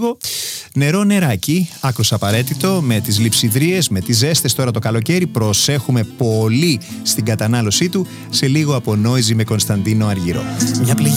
λίγο. Νερό, νεράκι, άκρως απαραίτητο, με τις λειψιδρίες, με τις ζέστες τώρα το καλοκαίρι. Προσέχουμε πολύ στην κατανάλωσή του. Σε λίγο από Νόιζι με Κωνσταντίνο Αργυρό.